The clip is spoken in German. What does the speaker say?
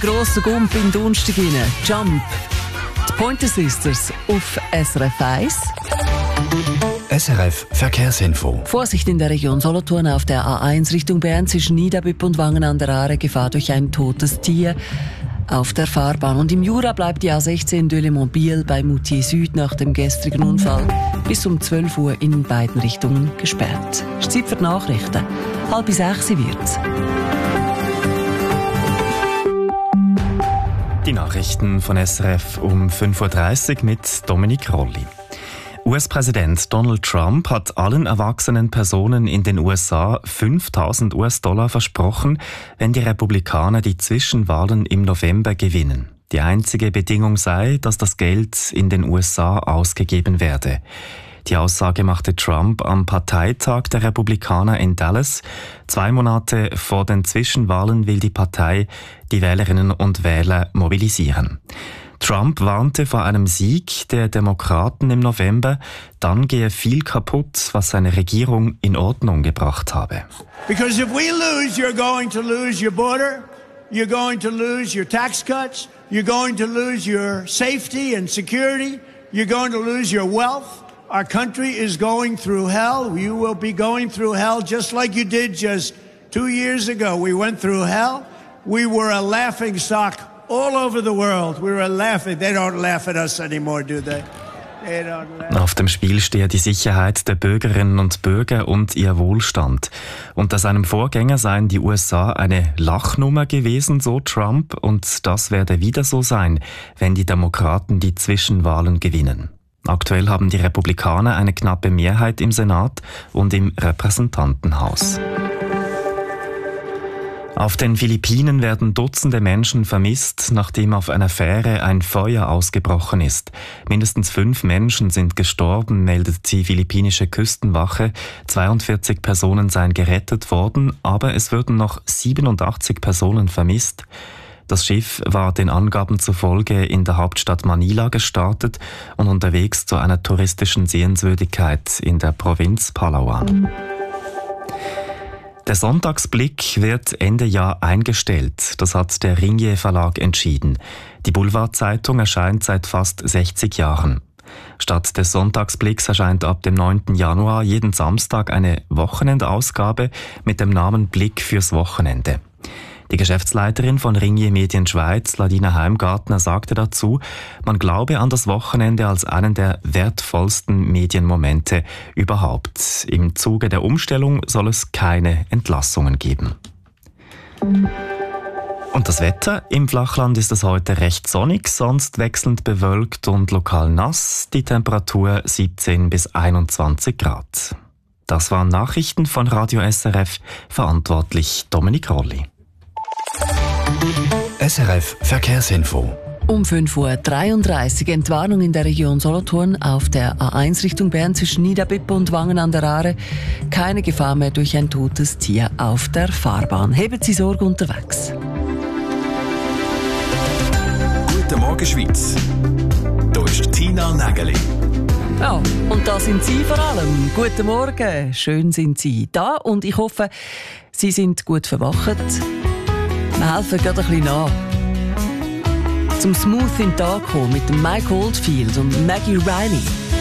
Grosser Gump in Donnerstag rein. Jump. Die Pointer Sisters auf SRF 1. SRF Verkehrsinfo. Vorsicht in der Region Solothurn auf der A1 Richtung Bern zwischen Niederbüpp und Wangen an der Aare. Gefahr durch ein totes Tier auf der Fahrbahn. Und im Jura bleibt die A16 Deûlémont-Biel bei Moutier Süd nach dem gestrigen Unfall bis um 12 Uhr in beiden Richtungen gesperrt. Es ist Zeit für die Nachrichten. 5:30 wird's. Die Nachrichten von SRF um 5:30 Uhr mit Dominik Rolli. US-Präsident Donald Trump hat allen erwachsenen Personen in den USA $5.000 versprochen, wenn die Republikaner die Zwischenwahlen im November gewinnen. Die einzige Bedingung sei, dass das Geld in den USA ausgegeben werde. Die Aussage machte Trump am Parteitag der Republikaner in Dallas. 2 Monate vor den Zwischenwahlen will die Partei die Wählerinnen und Wähler mobilisieren. Trump warnte vor einem Sieg der Demokraten im November. Dann gehe viel kaputt, was seine Regierung in Ordnung gebracht habe. Because if we lose, you're going to lose your border, you're going to lose your tax cuts, you're going to lose your safety and security, you're going to lose your wealth. Our country is going through hell. You will be going through hell just like you did just 2 years ago. We went through hell. We were a laughing stock all over the world. We were laughing. They don't laugh at us anymore, do they? They don't laugh. Auf dem Spiel stehe die Sicherheit der Bürgerinnen und Bürger und ihr Wohlstand. Unter seinem Vorgänger seien die USA eine Lachnummer gewesen, so Trump, und das werde wieder so sein, wenn die Demokraten die Zwischenwahlen gewinnen. Aktuell haben die Republikaner eine knappe Mehrheit im Senat und im Repräsentantenhaus. Auf den Philippinen werden Dutzende Menschen vermisst, nachdem auf einer Fähre ein Feuer ausgebrochen ist. Mindestens 5 Menschen sind gestorben, meldet die philippinische Küstenwache. 42 Personen seien gerettet worden, aber es würden noch 87 Personen vermisst. Das Schiff war den Angaben zufolge in der Hauptstadt Manila gestartet und unterwegs zu einer touristischen Sehenswürdigkeit in der Provinz Palawan. Der Sonntagsblick wird Ende Jahr eingestellt. Das hat der Ringier Verlag entschieden. Die Boulevardzeitung erscheint seit fast 60 Jahren. Statt des Sonntagsblicks erscheint ab dem 9. Januar jeden Samstag eine Wochenendausgabe mit dem Namen Blick fürs Wochenende. Die Geschäftsleiterin von Ringier Medien Schweiz, Ladina Heimgartner, sagte dazu, man glaube an das Wochenende als einen der wertvollsten Medienmomente überhaupt. Im Zuge der Umstellung soll es keine Entlassungen geben. Und das Wetter? Im Flachland ist es heute recht sonnig, sonst wechselnd bewölkt und lokal nass. Die Temperatur 17 bis 21 Grad. Das waren Nachrichten von Radio SRF, verantwortlich Dominik Rolli. SRF Verkehrsinfo. Um 5:33 Uhr Entwarnung in der Region Solothurn auf der A1 Richtung Bern zwischen Niederbüpp und Wangen an der Aare. Keine Gefahr mehr durch ein totes Tier auf der Fahrbahn. Heben Sie Sorge unterwegs. Guten Morgen, Schweiz. Hier ist Tina Nägeli. Ja, und da sind Sie vor allem. Guten Morgen. Schön sind Sie da und ich hoffe, Sie sind gut verwacht. Wir helfen gerade ein bisschen nach. Zum Smooth in den Tag kommen mit dem Mike Oldfield und Maggie Riley.